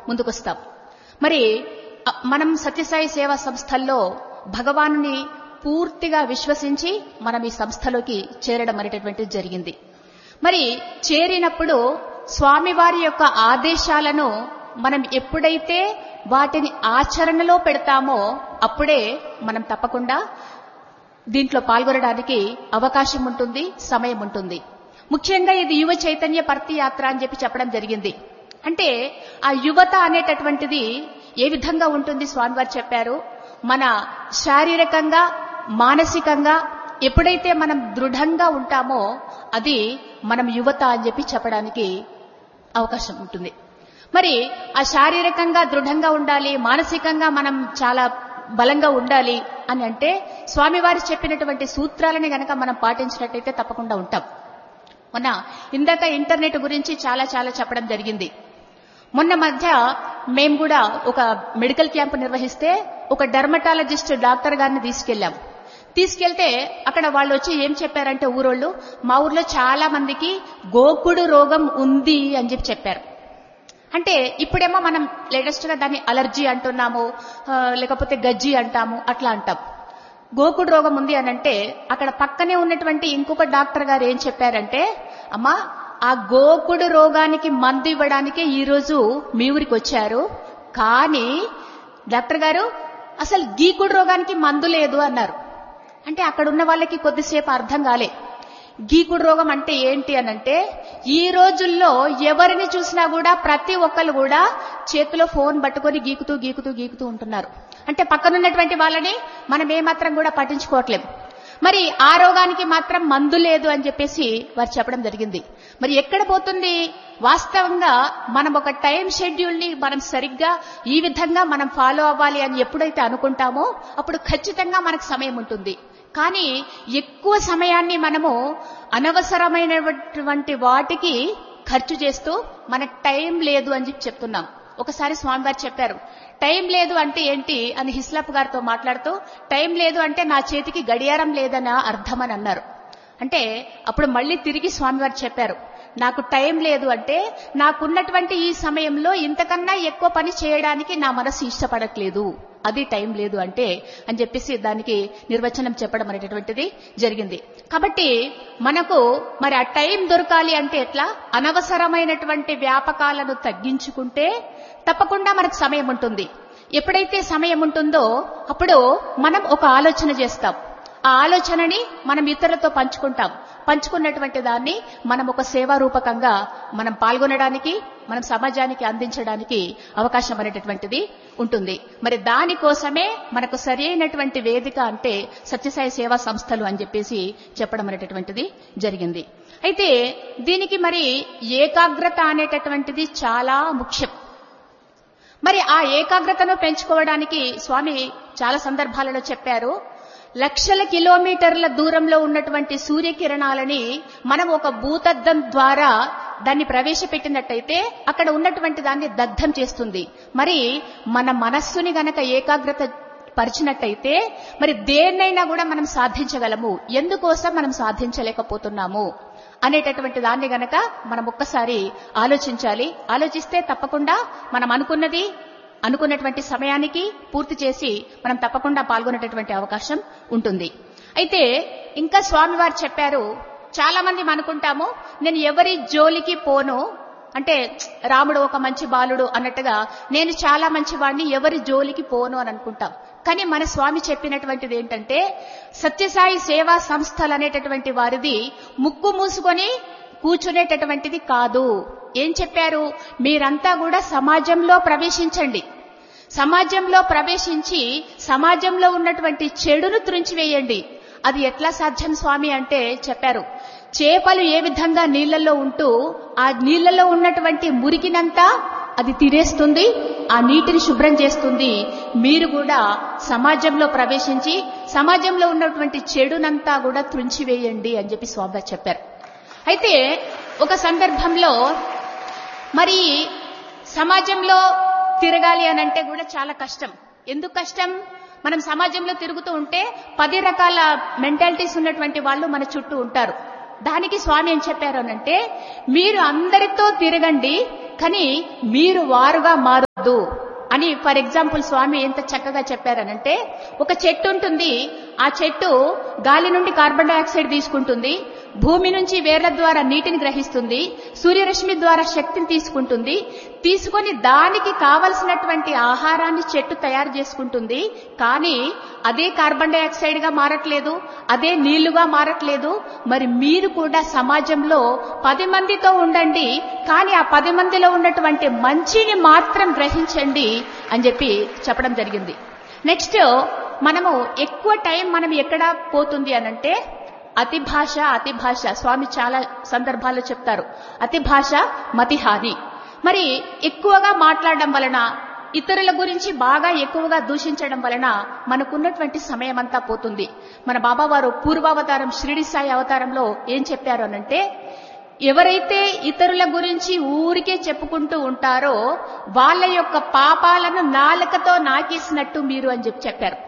ముందుకొస్తాం. మరి మనం సత్యసాయి సేవా సంస్థల్లో భగవానుని పూర్తిగా విశ్వసించి మనం ఈ సంస్థలోకి చేరడం అనేటటువంటిది జరిగింది. మరి చేరినప్పుడు స్వామివారి యొక్క ఆదేశాలను మనం ఎప్పుడైతే వాటిని ఆచరణలో పెడతామో అప్పుడే మనం తప్పకుండా దీంట్లో పాల్గొనడానికి అవకాశం ఉంటుంది, సమయం ఉంటుంది. ముఖ్యంగా ఇది యువ చైతన్య పర్తి యాత్ర అని చెప్పడం జరిగింది. అంటే ఆ యువత అనేటటువంటిది ఏ విధంగా ఉంటుంది స్వామివారు చెప్పారు. మన శారీరకంగా మానసికంగా ఎప్పుడైతే మనం దృఢంగా ఉంటామో అది మనం యువత అని చెప్పడానికి అవకాశం ఉంటుంది. మరి ఆ శారీరకంగా దృఢంగా ఉండాలి, మానసికంగా మనం చాలా బలంగా ఉండాలి అని అంటే స్వామివారు చెప్పినటువంటి సూత్రాలని గనక మనం పాటించినట్టయితే తప్పకుండా ఉంటాం. మొన్న ఇందాక ఇంటర్నెట్ గురించి చాలా చెప్పడం జరిగింది. మొన్న మధ్య మేము కూడా ఒక మెడికల్ క్యాంప్ నిర్వహిస్తే ఒక డెర్మటాలజిస్ట్ డాక్టర్ గారిని తీసుకెళ్తే అక్కడ వాళ్ళు వచ్చి ఏం చెప్పారంటే ఊరోళ్ళు, మా ఊర్లో చాలా మందికి గోకుడు రోగం ఉంది అని చెప్పారు. అంటే ఇప్పుడేమో మనం లేటెస్ట్ గా దాన్ని అలర్జీ అంటున్నాము, లేకపోతే గజ్జి అంటాము, అట్లా అంటాం. గోకుడు రోగం ఉంది అని అంటే అక్కడ పక్కనే ఉన్నటువంటి ఇంకొక డాక్టర్ గారు ఏం చెప్పారంటే, అమ్మా ఆ గోకుడు రోగానికి మందు ఇవ్వడానికే ఈరోజు మీ ఊరికి వచ్చారు, కానీ డాక్టర్ గారు అసలు గీకుడు రోగానికి మందు లేదు అన్నారు. అంటే అక్కడ ఉన్న వాళ్ళకి కొద్దిసేపు అర్థం కాలే. గీకుడు రోగం అంటే ఏంటి అనంటే ఈ రోజుల్లో ఎవరిని చూసినా కూడా ప్రతి ఒక్కరు కూడా చేతిలో ఫోన్ పట్టుకొని గీకుతూ ఉంటున్నారు. అంటే పక్కనున్నటువంటి వాళ్ళని మనం ఏమాత్రం కూడా పట్టించుకోవట్లేదు. మరి ఆ రోగానికి మాత్రం మందు లేదు అని చెప్పేసి వారు చెప్పడం జరిగింది. మరి ఎక్కడ పోతుంది? వాస్తవంగా మనం ఒక టైం షెడ్యూల్ ని మనం సరిగ్గా ఈ విధంగా మనం ఫాలో అవ్వాలి అని ఎప్పుడైతే అనుకుంటామో అప్పుడు ఖచ్చితంగా మనకు సమయం ఉంటుంది. కానీ ఎక్కువ సమయాన్ని మనము అనవసరమైనటువంటి వాటికి ఖర్చు చేస్తూ మనకు టైం లేదు అని చెప్తున్నాం. ఒకసారి స్వామివారు చెప్పారు, టైం లేదు అంటే ఏంటి అని హిస్లాప్ గారితో మాట్లాడుతూ, టైం లేదు అంటే నా చేతికి గడియారం లేదని అర్థం అని అన్నారు. అంటే అప్పుడు మళ్ళీ తిరిగి స్వామివారు చెప్పారు, నాకు టైం లేదు అంటే నాకున్నటువంటి ఈ సమయంలో ఇంతకన్నా ఎక్కువ పని చేయడానికి నా మనసు ఇష్టపడట్లేదు, అది టైం లేదు అంటే అని చెప్పేసి దానికి నిర్వచనం చెప్పడం అనేటటువంటిది జరిగింది. కాబట్టి మనకు మరి ఆ టైం దొరకాలి అంటే ఎట్లా? అనవసరమైనటువంటి వ్యాపకాలను తగ్గించుకుంటే తప్పకుండా మనకు సమయం ఉంటుంది. ఎప్పుడైతే సమయం ఉంటుందో అప్పుడు మనం ఒక ఆలోచన చేస్తాం. ఆ ఆలోచనని మనం ఇతరులతో పంచుకున్నటువంటి దాన్ని మనం ఒక సేవా రూపకంగా మనం పాల్గొనడానికి, మనం సమాజానికి అందించడానికి అవకాశం అనేటటువంటిది ఉంటుంది. మరి దానికోసమే మనకు సరి అయినటువంటి వేదిక అంటే సత్యసాయి సేవా సంస్థలు అని చెప్పేసి చెప్పడం అనేటటువంటిది జరిగింది. అయితే దీనికి మరి ఏకాగ్రత అనేటటువంటిది చాలా ముఖ్యం. మరి ఆ ఏకాగ్రతను పెంచుకోవడానికి స్వామి చాలా సందర్భాలలో చెప్పారు, లక్షల కిలోమీటర్ల దూరంలో ఉన్నటువంటి సూర్యకిరణాలని మనం ఒక భూతద్దం ద్వారా దాన్ని ప్రవేశపెట్టినట్టయితే అక్కడ ఉన్నటువంటి దాన్ని దగ్ధం చేస్తుంది. మరి మన మనస్సుని గనక ఏకాగ్రత పరిచినట్టయితే మరి దేన్నైనా కూడా మనం సాధించగలము. ఎందుకోసం మనం సాధించలేకపోతున్నాము అనేటటువంటి దాన్ని గనక మనం ఒక్కసారి ఆలోచించాలి. ఆలోచిస్తే తప్పకుండా మనం అనుకున్నటువంటి సమయానికి పూర్తి చేసి మనం తప్పకుండా పాల్గొనేటటువంటి అవకాశం ఉంటుంది. అయితే ఇంకా స్వామివారు చెప్పారు, చాలా మంది అనుకుంటాము నేను ఎవరి జోలికి పోను, అంటే రాముడు ఒక మంచి బాలుడు అన్నట్టుగా నేను చాలా మంచివాడిని, ఎవరి జోలికి పోను అని అనుకుంటాం. కానీ మన స్వామి చెప్పినటువంటిది ఏంటంటే సత్యసాయి సేవా సంస్థలు అనేటటువంటి వారిది ముక్కు మూసుకొని కూర్చునేటటువంటిది కాదు. ఏం చెప్పారు? మీరంతా కూడా సమాజంలో ప్రవేశించండి, సమాజంలో ప్రవేశించి సమాజంలో ఉన్నటువంటి చెడును త్రుంచివేయండి. అది ఎట్లా సాధ్యం స్వామి అంటే చెప్పారు, చేపలు ఏ విధంగా నీళ్లలో ఉంటూ ఆ నీళ్లలో ఉన్నటువంటి మురికినంతా అది తినేస్తుంది, ఆ నీటిని శుభ్రం చేస్తుంది. మీరు కూడా సమాజంలో ప్రవేశించి సమాజంలో ఉన్నటువంటి చెడునంతా కూడా త్రుంచివేయండి అని చెప్పి స్వామి చెప్పారు. అయితే ఒక సందర్భంలో మరి సమాజంలో తిరగాలి అని అంటే కూడా చాలా కష్టం. ఎందుకు కష్టం? మనం సమాజంలో తిరుగుతూ ఉంటే 10 రకాల మెంటాలిటీస్ ఉన్నటువంటి వాళ్ళు మన చుట్టూ ఉంటారు. దానికి స్వామి ఏం చెప్పారు అనంటే, మీరు అందరితో తిరగండి, కానీ మీరు వారుగా మారొద్దు అని. ఫర్ ఎగ్జాంపుల్ స్వామి ఎంత చక్కగా చెప్పారనంటే, ఒక చెట్టు ఉంటుంది, ఆ చెట్టు గాలి నుండి కార్బన్ డైఆక్సైడ్ తీసుకుంటుంది, భూమి నుంచి వేర్ల ద్వారా నీటిని గ్రహిస్తుంది, సూర్యరశ్మి ద్వారా శక్తిని తీసుకొని దానికి కావలసినటువంటి ఆహారాన్ని చెట్టు తయారు చేసుకుంటుంది. కానీ అదే కార్బన్ డైఆక్సైడ్ గా మారట్లేదు, అదే నీళ్లుగా మారట్లేదు. మరి మీరు కూడా సమాజంలో 10 మందితో ఉండండి, కానీ ఆ 10 మందిలో ఉన్నటువంటి మంచిని మాత్రం గ్రహించండి అని చెప్పడం జరిగింది. నెక్స్ట్ మనము ఎక్కువ టైం మనం ఎక్కడ పోతుంది అనంటే, అతి భాష. స్వామి చాలా సందర్భాల్లో చెప్తారు, అతి భాష మతిహాని. మరి ఎక్కువగా మాట్లాడడం వలన, ఇతరుల గురించి బాగా ఎక్కువగా దూషించడం వలన మనకున్నటువంటి సమయం అంతా పోతుంది. మన బాబావారు పూర్వావతారం షిరిడి సాయి అవతారంలో ఏం చెప్పారు అనంటే, ఎవరైతే ఇతరుల గురించి ఊరికే చెప్పుకుంటూ ఉంటారో వాళ్ళ యొక్క పాపాలను నాలుకతో నాకేసినట్టు మీరు అని చెప్పారు.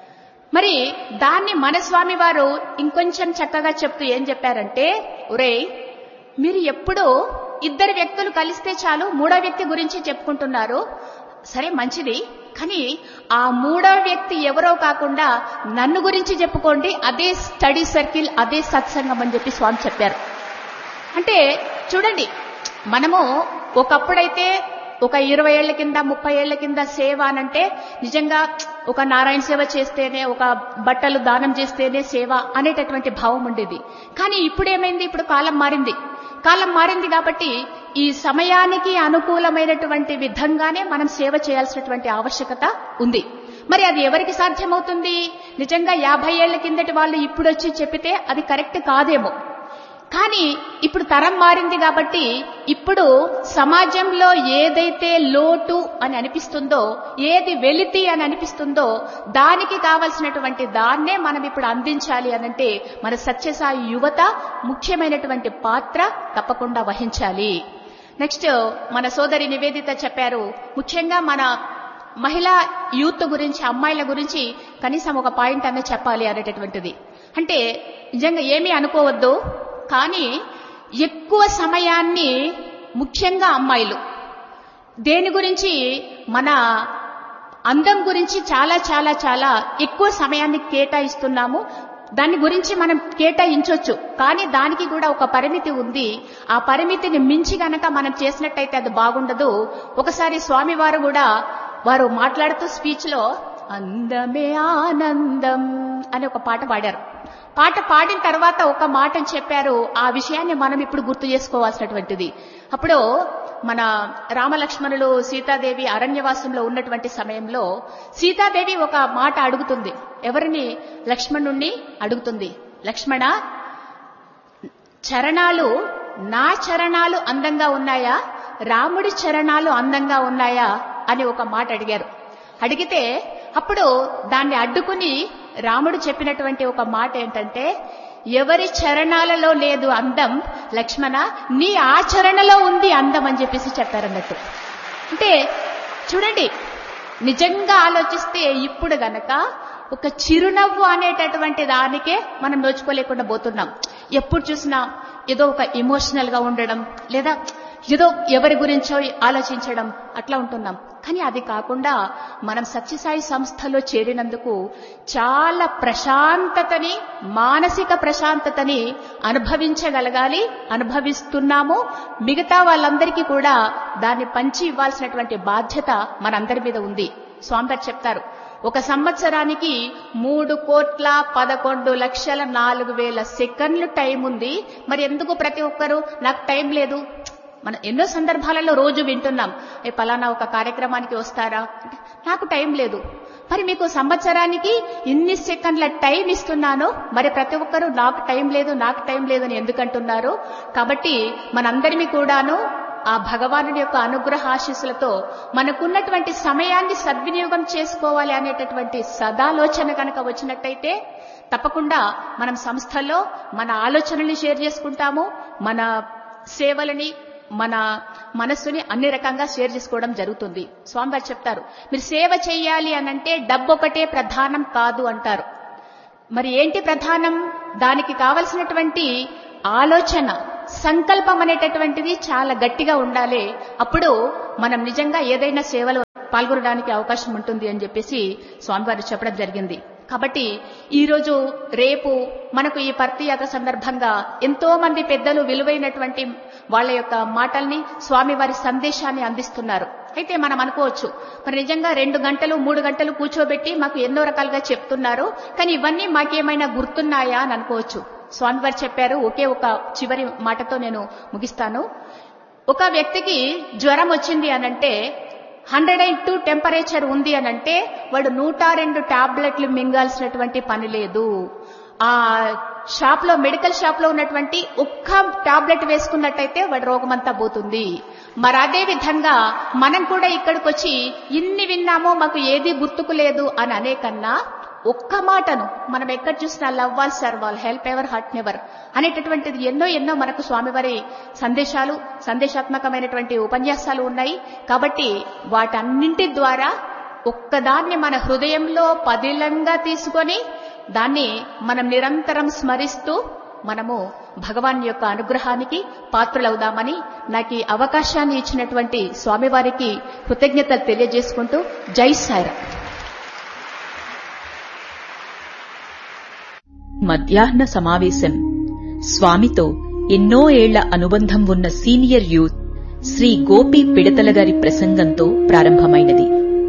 మరి దాన్ని మన స్వామి వారు ఇంకొంచెం చక్కగా చెప్తూ ఏం చెప్పారంటే, ఒరేయ్, మీరు ఎప్పుడూ 2 వ్యక్తులు కలిస్తే చాలు 3వ వ్యక్తి గురించి చెప్పుకుంటున్నారు. సరే మంచిది, కానీ ఆ 3వ వ్యక్తి ఎవరో కాకుండా నన్ను గురించి చెప్పుకోండి, అదే స్టడీ సర్కిల్, అదే సత్సంగం అని స్వామి చెప్పారు. అంటే చూడండి, మనము ఒకప్పుడైతే ఒక 20 ఏళ్ల కింద 30 ఏళ్ల కింద సేవ అనంటే నిజంగా ఒక నారాయణ సేవ చేస్తేనే, ఒక బట్టలు దానం చేస్తేనే సేవ అనేటటువంటి భావం ఉండేది. కానీ ఇప్పుడేమైంది, ఇప్పుడు కాలం మారింది కాబట్టి ఈ సమయానికి అనుకూలమైనటువంటి విధంగానే మనం సేవ చేయాల్సినటువంటి ఆవశ్యకత ఉంది. మరి అది ఎవరికి సాధ్యమవుతుంది? నిజంగా 50 ఏళ్ల కిందటి వాళ్ళు ఇప్పుడు వచ్చి చెప్పితే అది కరెక్ట్ కాదేమో. కానీ ఇప్పుడు తరం మారింది కాబట్టి ఇప్పుడు సమాజంలో ఏదైతే లోటు అని అనిపిస్తుందో, ఏది వెలితి అని అనిపిస్తుందో దానికి కావలసినటువంటి దాన్నే మనం ఇప్పుడు అందించాలి అనంటే మన సత్యసాయి యువత ముఖ్యమైనటువంటి పాత్ర తప్పకుండా వహించాలి. నెక్స్ట్ మన సోదరి నివేదిత చెప్పారు, ముఖ్యంగా మన మహిళా యూత్ గురించి, అమ్మాయిల గురించి కనీసం ఒక పాయింట్ అన్న చెప్పాలి అనేటటువంటిది. అంటే నిజంగా ఏమీ అనుకోవద్దు, కానీ ఎక్కువ సమయాన్ని ముఖ్యంగా అమ్మాయిలు దేని గురించి, మన అందం గురించి చాలా చాలా చాలా ఎక్కువ సమయాన్ని కేటాయిస్తున్నాము. దాని గురించి మనం కేటాయించవచ్చు, కానీ దానికి కూడా ఒక పరిమితి ఉంది. ఆ పరిమితిని మించి గనక మనం చేసినట్టయితే అది బాగుండదు. ఒకసారి స్వామి వారు కూడా వారు మాట్లాడుతూ స్పీచ్ లో అందమే ఆనందం అని ఒక పాట పాడారు. పాట పాడిన తర్వాత ఒక మాటను చెప్పారు, ఆ విషయాన్ని మనం ఇప్పుడు గుర్తు చేసుకోవాల్సినటువంటిది. అప్పుడు మన రామలక్ష్మణులు సీతాదేవి అరణ్యవాసంలో ఉన్నటువంటి సమయంలో సీతాదేవి ఒక మాట అడుగుతుంది. ఎవరిని? లక్ష్మణుణ్ణి అడుగుతుంది. లక్ష్మణ, చరణాలు, నా చరణాలు అందంగా ఉన్నాయా, రాముడి చరణాలు అందంగా ఉన్నాయా అని ఒక మాట అడిగారు. అడిగితే అప్పుడు దాన్ని అడ్డుకుని రాముడు చెప్పినటువంటి ఒక మాట ఏంటంటే, ఎవరి చరణాలలో లేదు అందం లక్ష్మణ, నీ ఆచరణలో ఉంది అందం అని చెప్పారన్నట్టు. అంటే చూడండి, నిజంగా ఆలోచిస్తే ఇప్పుడు గనక ఒక చిరునవ్వు అనేటటువంటి దానికే మనం నోచుకోలేకుండా పోతున్నాం. ఎప్పుడు చూసినా ఏదో ఒక ఎమోషనల్ గా ఉండడం, లేదా ఏదో ఎవరి గురించో ఆలోచించడం, అట్లా ఉంటున్నాం. కానీ అది కాకుండా మనం సత్యసాయి సంస్థలో చేరినందుకు చాలా ప్రశాంతతని, మానసిక ప్రశాంతతని అనుభవించగలగాలి, అనుభవిస్తున్నాము. మిగతా వాళ్ళందరికీ కూడా దాన్ని పంచి ఇవ్వాల్సినటువంటి బాధ్యత మనందరి మీద ఉంది. స్వామి గారు చెప్తారు, ఒక సంవత్సరానికి 3,11,04,000 సెకండ్లు టైం ఉంది. మరి ఎందుకు ప్రతి ఒక్కరూ నాకు టైం లేదు? మనం ఎన్నో సందర్భాలలో రోజు వింటున్నాం, పలానా ఒక కార్యక్రమానికి వస్తారా, నాకు టైం లేదు. మరి మీకు సంవత్సరానికి ఇన్ని సెకండ్ల టైం ఇస్తున్నాను, మరి ప్రతి ఒక్కరూ నాకు టైం లేదు అని ఎందుకంటున్నారు? కాబట్టి మనందరినీ కూడాను ఆ భగవానుడి యొక్క అనుగ్రహ ఆశీస్సులతో మనకున్నటువంటి సమయాన్ని సద్వినియోగం చేసుకోవాలి అనేటటువంటి సదాలోచన కనుక వచ్చినట్టయితే తప్పకుండా మనం సంస్థల్లో మన ఆలోచనల్ని షేర్ చేసుకుంటాము, మన సేవలని, మన మనస్సుని అన్ని రకంగా షేర్ చేసుకోవడం జరుగుతుంది. స్వామివారు చెప్తారు, మీరు సేవ చెయ్యాలి అనంటే డబ్బు ఒకటే ప్రధానం కాదు అంటారు. మరి ఏంటి ప్రధానం? దానికి కావలసినటువంటి ఆలోచన, సంకల్పం అనేటటువంటిది చాలా గట్టిగా ఉండాలి. అప్పుడు మనం నిజంగా ఏదైనా సేవలో పాల్గొనడానికి అవకాశం ఉంటుంది అని చెప్పేసి స్వామివారు చెప్పడం జరిగింది. కాబట్టి ఈరోజు రేపు మనకు ఈ పర్తియాత్ర సందర్భంగా ఎంతో మంది పెద్దలు విలువైనటువంటి వాళ్ళ యొక్క మాటల్ని, స్వామివారి సందేశాన్ని అందిస్తున్నారు. అయితే మనం అనుకోవచ్చు, మరి నిజంగా 2 గంటలు 3 గంటలు కూర్చోబెట్టి మాకు ఎన్నో రకాలుగా చెప్తున్నారు, కానీ ఇవన్నీ మాకేమైనా గుర్తున్నాయా అని అనుకోవచ్చు. స్వామివారు చెప్పారు, ఒకే ఒక చివరి మాటతో నేను ముగిస్తాను. ఒక వ్యక్తికి జ్వరం వచ్చింది అనంటే 102 టెంపరేచర్ ఉంది అనంటే వాడు 102 టాబ్లెట్లు మింగాల్సినటువంటి పని లేదు. ఆ షాప్ లో, మెడికల్ షాప్ లో ఉన్నటువంటి ఒక్క టాబ్లెట్ వేసుకున్నట్టయితే వాడి రోగమంతా పోతుంది. మరి అదే విధంగా మనం కూడా ఇక్కడికి వచ్చి ఇన్ని విన్నామో మాకు ఏది గుర్తుకు లేదు అని అనే కన్నా ఒక్క మాటను మనం ఎక్కడ చూసినా love all serve all, help ever hurt never అనేటటువంటిది ఎన్నో మనకు స్వామివారి సందేశాలు, సందేశాత్మకమైనటువంటి ఉపన్యాసాలు ఉన్నాయి. కాబట్టి వాటన్నింటి ద్వారా ఒక్కదాన్ని మన హృదయంలో పదిలంగా తీసుకొని దాన్ని మనం నిరంతరం స్మరిస్తూ మనము భగవాన్ యొక్క అనుగ్రహానికి పాత్రులవుదామని నాకు ఈ అవకాశాన్ని ఇచ్చినటువంటి స్వామివారికి కృతజ్ఞతలు తెలియజేసుకుంటూ జై సాయిరామ్. మధ్యాహ్న సమావేశం స్వామితో ఎన్నో ఏళ్ల అనుబంధం ఉన్న సీనియర్ యూత్ శ్రీ గోపి పిడతల గారి ప్రసంగంతో ప్రారంభమైనది.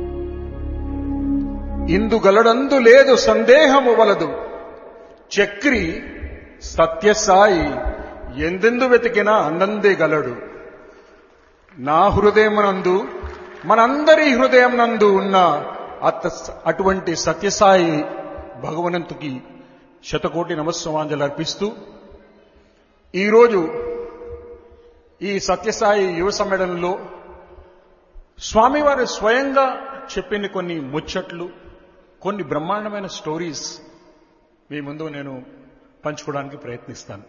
ఇందుగలడందు లేదు సందేహము వలదు, చక్రి సత్యసాయి ఎందెందు వెతికినా అందందే గలడు. నా హృదయమునందు, మనందరి హృదయం నందు ఉన్న అటువంటి సత్యసాయి భగవంతుకి శతకోటి నమస్సుమాంజలు అర్పిస్తూ, ఈరోజు ఈ సత్యసాయి యువ సమ్మేళనంలో స్వామివారు స్వయంగా చెప్పిన కొన్ని ముచ్చట్లు, కొన్ని బ్రహ్మాండమైన స్టోరీస్ మీ ముందు నేను పంచుకోవడానికి ప్రయత్నిస్తాను.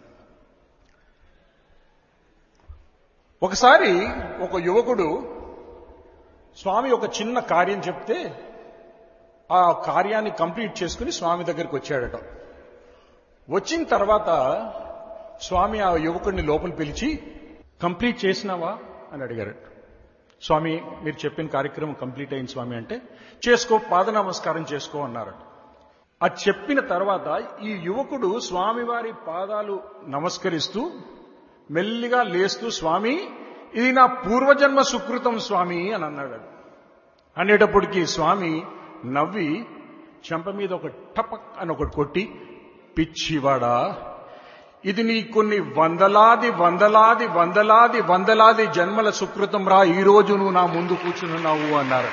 ఒకసారి ఒక యువకుడు స్వామి ఒక చిన్న కార్యం చెప్తే ఆ కార్యాన్ని కంప్లీట్ చేసుకుని స్వామి దగ్గరికి వచ్చాడట. వచ్చిన తర్వాత స్వామి ఆ యువకుడిని లోపల పిలిచి, కంప్లీట్ చేసినావా అని అడిగారట. స్వామి, మీరు చెప్పిన కార్యక్రమం కంప్లీట్ అయింది స్వామి అంటే, చేసుకో, పాద నమస్కారం చేసుకో అన్నారట. అది చెప్పిన తర్వాత ఈ యువకుడు స్వామివారి పాదాలు నమస్కరిస్తూ మెల్లిగా లేస్తూ, స్వామి ఇది నా పూర్వజన్మ సుకృతం స్వామి అని అన్నాడు. అనేటప్పటికీ స్వామి నవ్వి చెంప మీద ఒక టపక్ అని ఒకటి కొట్టి, పిచ్చివాడా, ఇది నీ కొన్ని వందలాది వందలాది వందలాది వందలాది జన్మల సుకృతం రా, ఈ రోజు నువ్వు నా ముందు కూర్చున్నావు అన్నారు.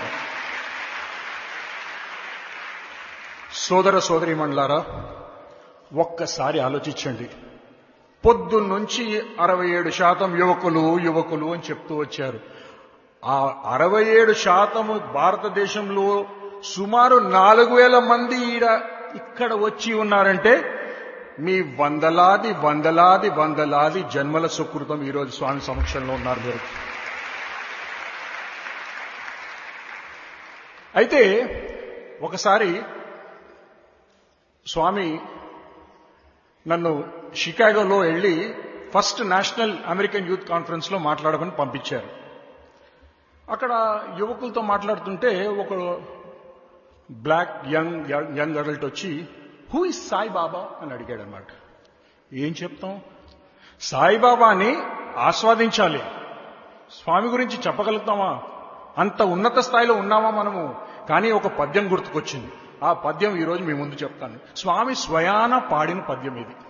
సోదర సోదరీమణులారా, ఒక్కసారి ఆలోచించండి. పొద్దున్నుంచి 67% యువకులు అని చెప్తూ వచ్చారు. ఆ 67% భారతదేశంలో సుమారు 4,000 మంది ఇక్కడ వచ్చి ఉన్నారంటే మీ వందలాది వందలాది వందలాది జన్మల సుకృతం ఈరోజు స్వామి సమక్షంలో ఉన్నారు మీరు. అయితే ఒకసారి స్వామి నన్ను షికాగోలో వెళ్లి first national American youth conference లో మాట్లాడమని పంపించారు. అక్కడ యువకులతో మాట్లాడుతుంటే ఒక బ్లాక్ యంగ్ అడల్ట్ వచ్చి, హూ ఇస్ సాయిబాబా అని అడిగాడు అన్నమాట. ఏం చెప్తాం, సాయిబాబాని ఆస్వాదించాలి, స్వామి గురించి చెప్పగలుగుతామా? అంత ఉన్నత స్థాయిలో ఉన్నామా మనము? కానీ ఒక పద్యం గుర్తుకొచ్చింది. ఆ పద్యం ఈరోజు మీ ముందు చెప్తాను. స్వామి స్వయాన పాడిన పద్యం ఇది.